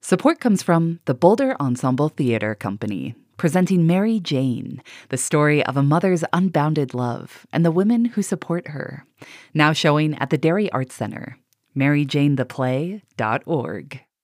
Support comes from the Boulder Ensemble Theater Company, presenting Mary Jane, the story of a mother's unbounded love and the women who support her. Now showing at the Derry Arts Center. MaryJaneThePlay.org.